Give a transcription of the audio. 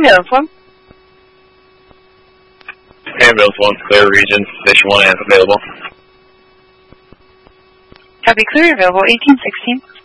available. Ambulance 1, clear region, station 1 amp available. Copy, clear, available, 1816.